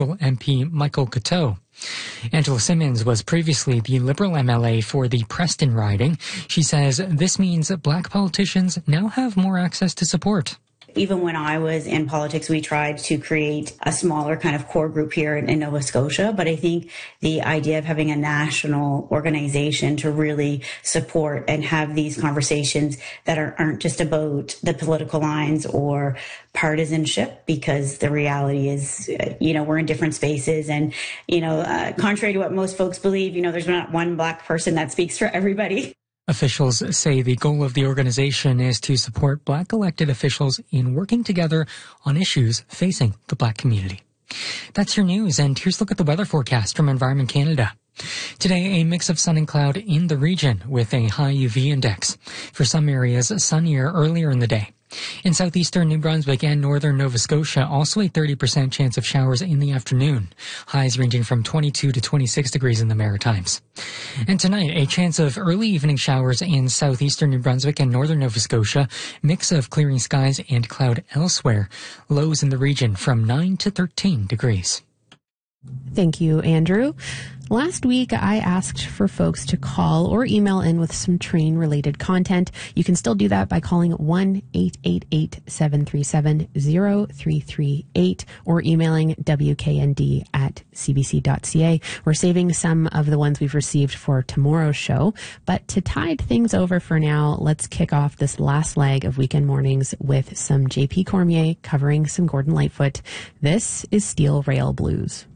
MP Michael Coteau. Angela Simmons was previously the Liberal MLA for the Preston riding. She says this means that Black politicians now have more access to support. Even when I was in politics, we tried to create a smaller kind of core group here in Nova Scotia. But I think the idea of having a national organization to really support and have these conversations that aren't just about the political lines or partisanship, because the reality is, we're in different spaces. And, contrary to what most folks believe, there's not one Black person that speaks for everybody. Officials say the goal of the organization is to support Black elected officials in working together on issues facing the Black community. That's your news, and here's a look at the weather forecast from Environment Canada. Today, a mix of sun and cloud in the region with a high UV index. For some areas, sunnier earlier in the day. In southeastern New Brunswick and northern Nova Scotia, also a 30% chance of showers in the afternoon. Highs ranging from 22 to 26 degrees in the Maritimes. And tonight, a chance of early evening showers in southeastern New Brunswick and northern Nova Scotia. Mix of clearing skies and cloud elsewhere. Lows in the region from 9 to 13 degrees. Thank you, Andrew. Last week, I asked for folks to call or email in with some train-related content. You can still do that by calling 1-888-737-0338 or emailing wknd@cbc.ca. We're saving some of the ones we've received for tomorrow's show. But to tide things over for now, let's kick off this last leg of Weekend Mornings with some JP Cormier covering some Gordon Lightfoot. This is Steel Rail Blues.